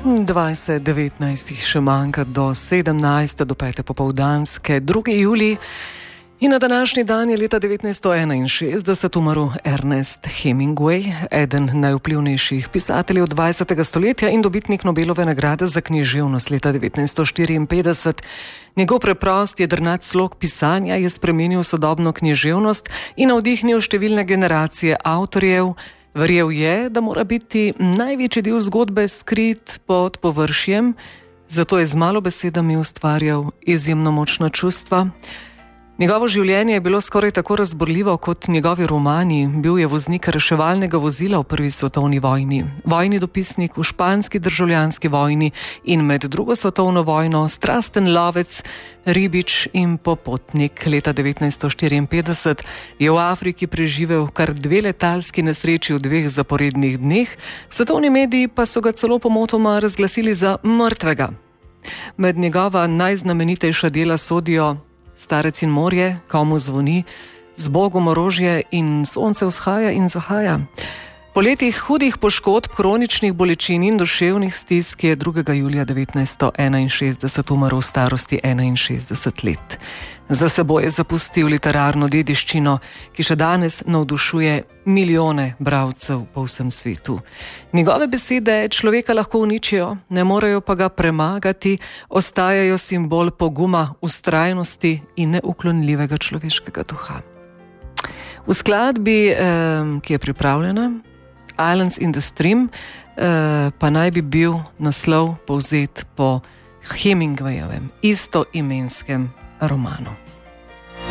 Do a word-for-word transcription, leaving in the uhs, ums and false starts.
dvajset devetnajst še manjka do sedemnajst, do pete popoldanske, drugi julij. In na današnji dan je leta devetnajststo enainšestdeset umrl Ernest Hemingway, eden najvplivnejših pisateljev dvajsetega stoletja in dobitnik Nobelove nagrade za književnost leta devetnajststo štiriinpetdeset. Njegov preprost jedrnat slog pisanja je spremenil sodobno književnost in navdihnil številne generacije avtorjev. Verjel je, da mora biti največji del zgodbe skrit pod površjem, zato je z malo besedami ustvarjal izjemno močna čustva. Njegovo življenje je bilo skoraj tako razborljivo kot njegovi romani. Bil je voznik reševalnega vozila v prvi svetovni vojni, vojni dopisnik v španski državljanski vojni in med drugo svetovno vojno strasten lovec, ribič in popotnik. Leta devetnajststo štiriinpetdeset je v Afriki preživel kar dve letalski nesreči v dveh zaporednih dneh, svetovni mediji pa so ga celo pomotoma razglasili za mrtvega. Med njegova najznamenitejša dela sodijo Starec in morje, Komu zvoni, Z Bogom orožje in Sonce vzhaja in zahaja. Po letih hudih poškodb, kroničnih bolečin in duševnih stisk je drugega julija devetnajststo enainšestdeset umrl v starosti enainšestdeset let. Za seboj je zapustil literarno dediščino, ki še danes navdušuje milijone bralcev po vsem svetu. Njegove besede človeka lahko uničijo, ne morejo pa ga premagati, ostajajo simbol poguma, vztrajnosti in neuklonljivega človeškega duha. V skladbi, ki je pripravljena, Islands in the Stream, pa naj bi bil naslov povzet po Hemingwayjevem istoimenskem romanu.